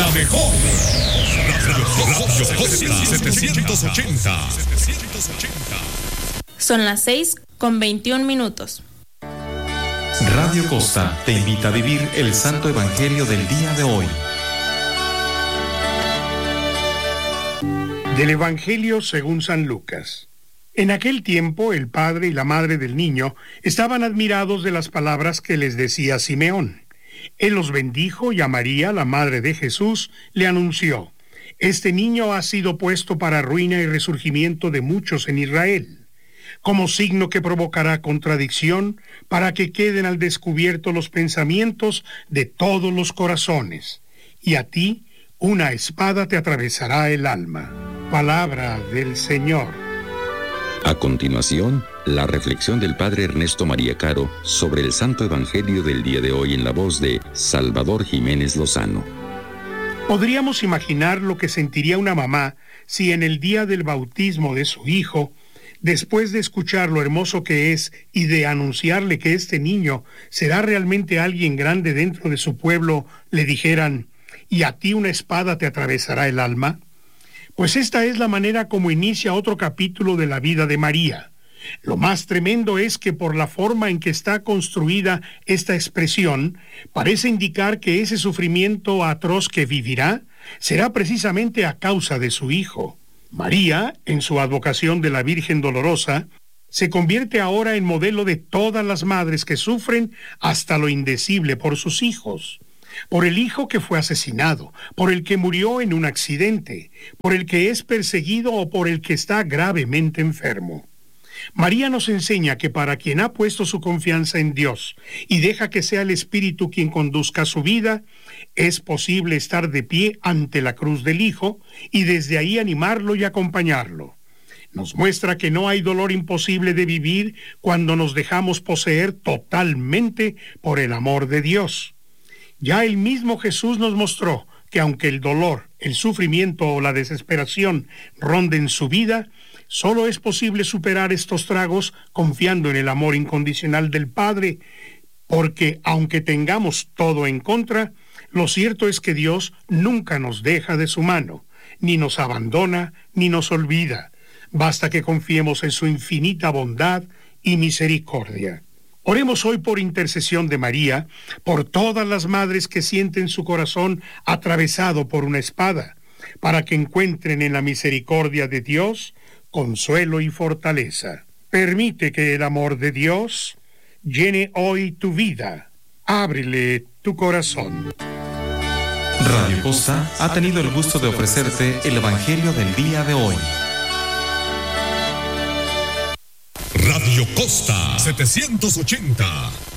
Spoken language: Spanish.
La mejor. Radio Costa 780. Son las 6:21. Radio Costa te invita a vivir el Santo Evangelio del día de hoy. Del Evangelio según San Lucas. En aquel tiempo el padre y la madre del niño estaban admirados de las palabras que les decía Simeón. Él los bendijo y a María, la madre de Jesús, le anunció: Este niño ha sido puesto para ruina y resurgimiento de muchos en Israel, como signo que provocará contradicción, para que queden al descubierto los pensamientos de todos los corazones. Y a ti una espada te atravesará el alma. Palabra del Señor. A continuación, la reflexión del Padre Ernesto María Caro sobre el Santo Evangelio del día de hoy en la voz de Salvador Jiménez Lozano. Podríamos imaginar lo que sentiría una mamá si en el día del bautismo de su hijo, después de escuchar lo hermoso que es y de anunciarle que este niño será realmente alguien grande dentro de su pueblo, le dijeran: ¿y a ti una espada te atravesará el alma? Pues esta es la manera como inicia otro capítulo de la vida de María. Lo más tremendo es que por la forma en que está construida esta expresión, parece indicar que ese sufrimiento atroz que vivirá será precisamente a causa de su hijo. María, en su advocación de la Virgen Dolorosa, se convierte ahora en modelo de todas las madres que sufren hasta lo indecible por sus hijos. Por el hijo que fue asesinado, por el que murió en un accidente, por el que es perseguido o por el que está gravemente enfermo. María nos enseña que para quien ha puesto su confianza en Dios y deja que sea el Espíritu quien conduzca su vida, es posible estar de pie ante la cruz del Hijo y desde ahí animarlo y acompañarlo. Nos muestra que no hay dolor imposible de vivir cuando nos dejamos poseer totalmente por el amor de Dios. Ya el mismo Jesús nos mostró que aunque el dolor, el sufrimiento o la desesperación ronden su vida, solo es posible superar estos tragos confiando en el amor incondicional del Padre, porque aunque tengamos todo en contra, lo cierto es que Dios nunca nos deja de su mano, ni nos abandona, ni nos olvida. Basta que confiemos en su infinita bondad y misericordia. Oremos hoy por intercesión de María, por todas las madres que sienten su corazón atravesado por una espada, para que encuentren en la misericordia de Dios consuelo y fortaleza. Permite que el amor de Dios llene hoy tu vida. Ábrele tu corazón. Radio Costa ha tenido el gusto de ofrecerte el Evangelio del día de hoy. Radio Costa 780.